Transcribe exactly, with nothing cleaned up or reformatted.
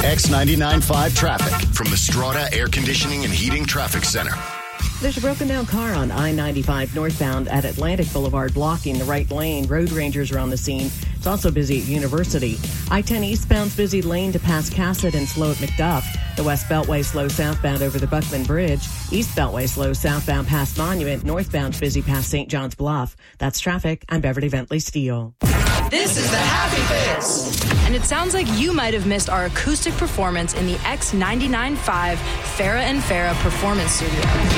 X ninety-nine point five traffic from the Strata Air Conditioning and Heating Traffic Center. There's a broken down car on I ninety-five northbound at Atlantic Boulevard blocking the right lane. Road rangers are on the scene. It's also busy at University. I ten eastbound's busy lane to pass Cassett and slow at McDuff. The West Beltway slow southbound over the Buckman Bridge. East Beltway slow southbound past Monument. Northbound's busy past Saint John's Bluff. That's traffic. I'm Beverly Bentley Steele. This is the Happy Fix. And it sounds like you might have missed our acoustic performance in the X ninety-nine point five Farrah and Farrah Performance Studio.